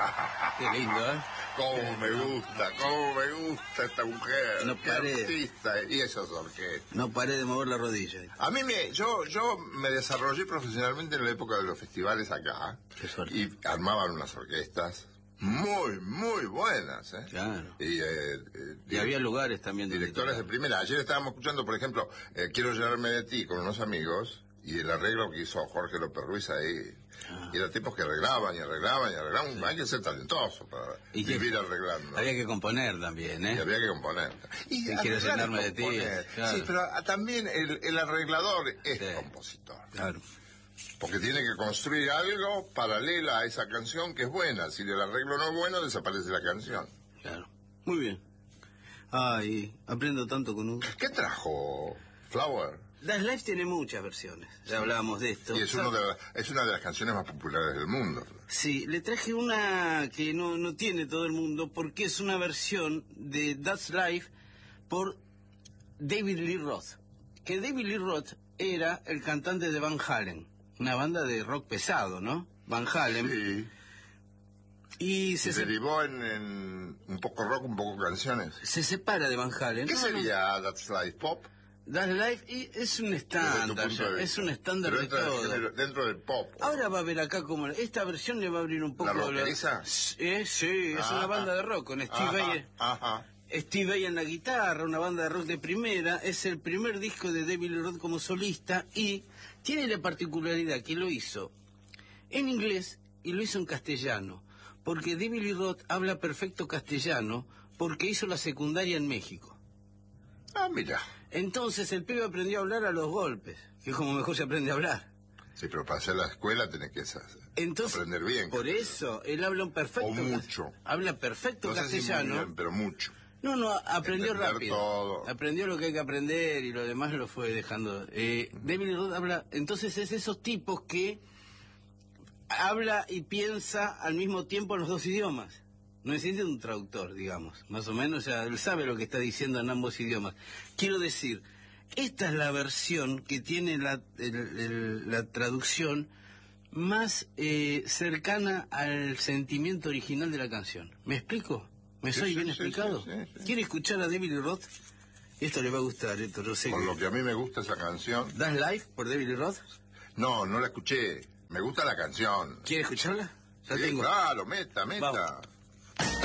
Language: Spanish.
Qué lindo, ¿eh? Cómo me gusta esta mujer. No qué paré. artista, y esas orquestas. No paré de mover la rodilla. A mí yo me desarrollé profesionalmente en la época de los festivales acá. Qué suerte. Y armaban unas orquestas muy buenas, ¿eh? Claro. Y había lugares también. Directores de primera. Ayer estábamos escuchando, por ejemplo, Quiero llenarme de ti con unos amigos, y el arreglo que hizo Jorge López Ruiz ahí. Y eran tipos que arreglaban. Sí. Hay que ser talentoso para vivir arreglando. Había que componer también, ¿eh? Y había que componer. Y quiero llenarme de ti. Claro. Sí, pero también el arreglador es compositor. Claro. Porque tiene que construir algo paralela a esa canción que es buena. Si el arreglo no es bueno, desaparece la canción. Claro. Muy bien. Ay, aprendo tanto con un... ¿Qué trajo Flower? Das Life tiene muchas versiones, ya hablábamos de esto. Y es una de las canciones más populares del mundo. Sí, le traje una que no tiene todo el mundo, porque es una versión de That's Life por David Lee Roth. Que David Lee Roth era el cantante de Van Halen, una banda de rock pesado, ¿no? Van Halen. Sí. Y se derivó en un poco rock, un poco canciones. Se separa de Van Halen. ¿Qué sería That's Life? ¿Pop? That's Life y es un estándar, es un estándar de todo. Dentro del pop. Ahora va a ver acá como esta versión le va a abrir un poco... ¿La rockeriza? Sí, es una banda de rock con Steve Vai en la guitarra, una banda de rock de primera. Es el primer disco de David Lee Roth como solista y tiene la particularidad que lo hizo en inglés y lo hizo en castellano, porque David Lee Roth habla perfecto castellano porque hizo la secundaria en México. Ah, mira. Entonces el pibe aprendió a hablar a los golpes, que es como mejor se aprende a hablar. Sí, pero para hacer la escuela tenés que aprender bien. Por eso, él habla un perfecto... O mucho. Habla perfecto no sé castellano. Si muy bien, pero mucho. No, aprendió entender rápido. Todo. Aprendió lo que hay que aprender y lo demás lo fue dejando. David Lee Roth habla... Entonces es esos tipos que habla y piensa al mismo tiempo en los dos idiomas. No necesita un traductor, digamos. Más o menos ya él sabe lo que está diciendo en ambos idiomas. Quiero decir, esta es la versión que tiene la traducción más cercana al sentimiento original de la canción. ¿Me explico? ¿Me soy bien explicado? Sí. ¿Quiere escuchar a David Lee Roth? Esto le va a gustar, esto lo sé. Por lo que a mí me gusta esa canción. ¿Das Life por David Lee Roth? No la escuché. Me gusta la canción. ¿Quiere escucharla? Ya sí, tengo. Claro, meta. Vamos.